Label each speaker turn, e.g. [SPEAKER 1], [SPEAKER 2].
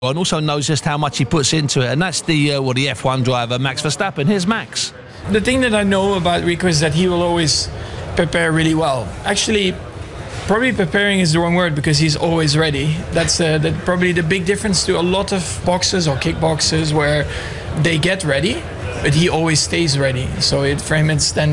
[SPEAKER 1] and also knows just how much he puts into it, and that's the F1 driver, Max Verstappen. Here's Max.
[SPEAKER 2] The thing that I know about Rico is that he will always prepare really well. Actually, probably preparing is the wrong word because he's always ready. That's probably the big difference to a lot of boxers or kickboxers where they get ready, but he always stays ready. So for him it's then